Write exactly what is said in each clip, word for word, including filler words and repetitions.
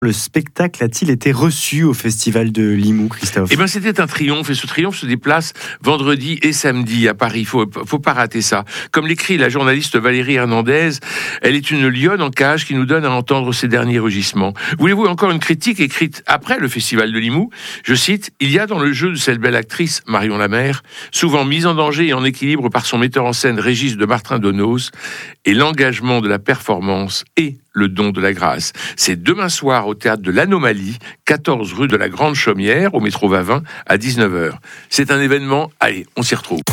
Le spectacle a-t-il été reçu au Festival de Limoux, Christophe ? Eh bien, c'était un triomphe, et ce triomphe se déplace vendredi et samedi à Paris. Faut, faut pas rater ça. Comme l'écrit la journaliste Valérie Hernandez, elle est une lionne en cage qui nous donne à entendre ses derniers rugissements. Voulez-vous encore une critique écrite après le Festival de Limoux ? Je cite, « Il y a dans le jeu de cette belle actrice, Marion Lamer, souvent mise en danger et en équilibre par son metteur en scène Régis de Martin-Donos, et l'engagement de la performance et le don de la grâce. C'est demain soir au théâtre de l'Anomalie, quatorze rue de la Grande Chaumière, au métro Vavin, à dix-neuf heures. C'est un événement, allez, on s'y retrouve.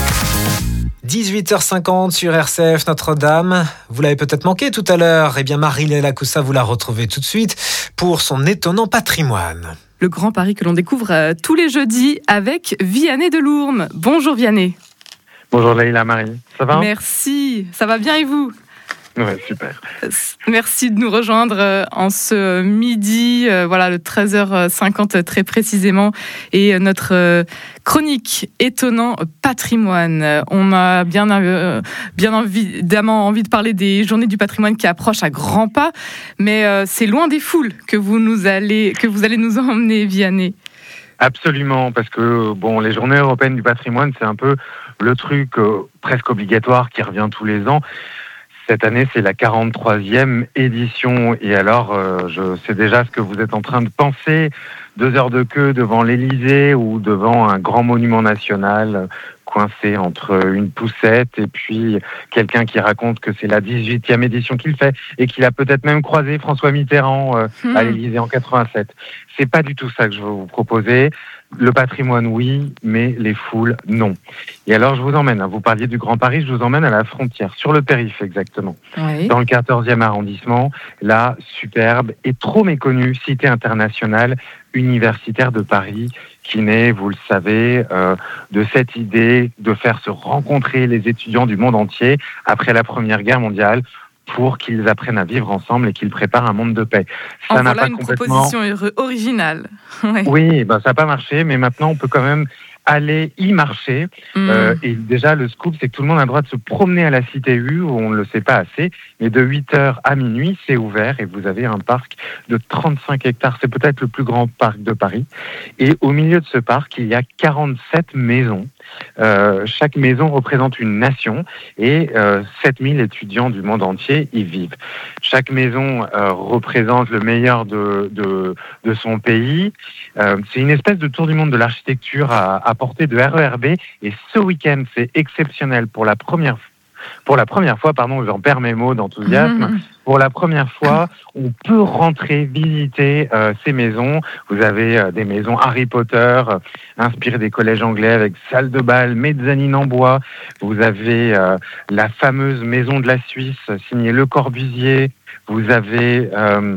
dix-huit heures cinquante sur R C F Notre-Dame. Vous l'avez peut-être manqué tout à l'heure. Eh bien, Marie-Léla Coussa, vous la retrouvez tout de suite pour son étonnant patrimoine. Le Grand Paris que l'on découvre euh, tous les jeudis avec Vianney Delourme. Bonjour Vianney. Bonjour Leïla Marie, ça va ? Merci, ça va bien et vous ? Ouais, super. Merci de nous rejoindre en ce midi, euh, voilà, le treize heures cinquante très précisément, et notre chronique étonnant patrimoine. On a bien, euh, bien évidemment envie de parler des journées du patrimoine qui approchent à grands pas, mais euh, c'est loin des foules que vous, nous allez, que vous allez nous emmener, Vianney. Absolument, parce que bon, les journées européennes du patrimoine, c'est un peu le truc euh, presque obligatoire qui revient tous les ans. Cette année, c'est la quarante-troisième édition. Et alors, euh, je sais déjà ce que vous êtes en train de penser. Deux heures de queue devant l'Élysée ou devant un grand monument national coincé entre une poussette et puis quelqu'un qui raconte que c'est la dix-huitième édition qu'il fait et qu'il a peut-être même croisé François Mitterrand euh, mmh. à l'Élysée en quatre-vingt-sept. C'est pas du tout ça que je veux vous proposer. Le patrimoine, oui, mais les foules, non. Et alors, je vous emmène, hein, vous parliez du Grand Paris, je vous emmène à la frontière, sur le périph' exactement, oui. Dans le quatorzième arrondissement, la superbe et trop méconnue cité internationale universitaire de Paris, qui naît, vous le savez, euh, de cette idée de faire se rencontrer les étudiants du monde entier après la Première Guerre mondiale, pour qu'ils apprennent à vivre ensemble et qu'ils préparent un monde de paix. Ça en n'a voilà pas une complètement... proposition originale. Ouais. Oui, ben ça n'a pas marché, mais maintenant on peut quand même aller y marcher. Mmh. Euh, et déjà, le scoop, c'est que tout le monde a le droit de se promener à la Cité U, où on ne le sait pas assez. Mais de huit heures à minuit, c'est ouvert et vous avez un parc de trente-cinq hectares. C'est peut-être le plus grand parc de Paris. Et au milieu de ce parc, il y a quarante-sept maisons. Euh, chaque maison représente une nation et euh, sept mille étudiants du monde entier y vivent. Chaque maison euh, représente le meilleur de, de, de son pays. Euh, c'est une espèce de tour du monde de l'architecture à, à portée de R E R B et ce week-end, c'est exceptionnel pour la première fois. Pour la première fois, pardon, j'en perds mes mots d'enthousiasme. Mmh. Pour la première fois, on peut rentrer, visiter euh, ces maisons. Vous avez euh, des maisons Harry Potter, euh, inspirées des collèges anglais avec salle de bal, mezzanine en bois. Vous avez euh, la fameuse maison de la Suisse, signée Le Corbusier. Vous avez euh,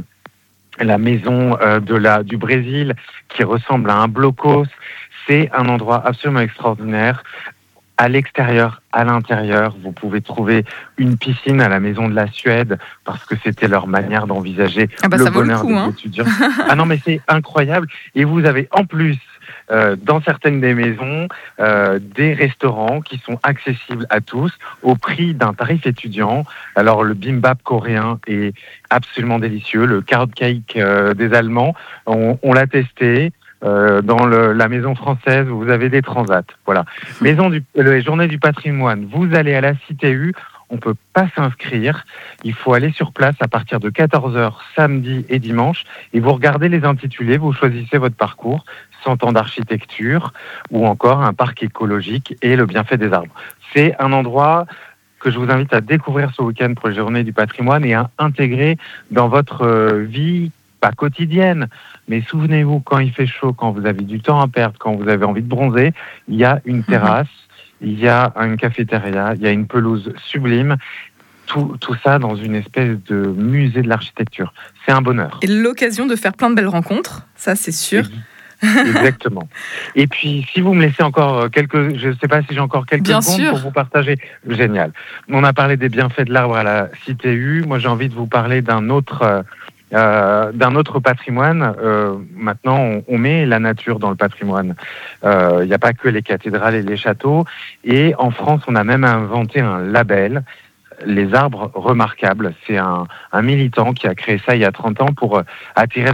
la maison euh, de la, du Brésil, qui ressemble à un blocos. C'est un endroit absolument extraordinaire. À l'extérieur, à l'intérieur, vous pouvez trouver une piscine à la Maison de la Suède parce que c'était leur manière d'envisager ah bah le ça bonheur vaut le coup, des hein. étudiants. Ah non, mais c'est incroyable. Et vous avez en plus, euh, dans certaines des maisons, euh, des restaurants qui sont accessibles à tous au prix d'un tarif étudiant. Alors le bimbap coréen est absolument délicieux. Le carrot cake euh, des Allemands, on, on l'a testé. Euh, dans le, la maison française, vous avez des transats. Voilà. Maison du, les journées du patrimoine, vous allez à la Cité U, on ne peut pas s'inscrire. Il faut aller sur place à partir de quatorze heures samedi et dimanche et vous regardez les intitulés, vous choisissez votre parcours, cent ans d'architecture ou encore un parc écologique et le bienfait des arbres. C'est un endroit que je vous invite à découvrir ce week-end pour les journées du patrimoine et à intégrer dans votre vie pas quotidienne, mais souvenez-vous, quand il fait chaud, quand vous avez du temps à perdre, quand vous avez envie de bronzer, il y a une terrasse, il y a une cafétéria, il y a une pelouse sublime, tout, tout ça dans une espèce de musée de l'architecture. C'est un bonheur. Et l'occasion de faire plein de belles rencontres, ça c'est sûr. Exactement. Et puis, si vous me laissez encore quelques... Je ne sais pas si j'ai encore quelques Bien secondes sûr. pour vous partager. Génial. On a parlé des bienfaits de l'arbre à la Cité U. Moi, j'ai envie de vous parler d'un autre... Euh, d'un autre patrimoine. Euh, maintenant, on, on met la nature dans le patrimoine. Il euh, n'y a pas que les cathédrales et les châteaux. Et en France, on a même inventé un label les arbres remarquables. C'est un, un militant qui a créé ça il y a trente ans pour attirer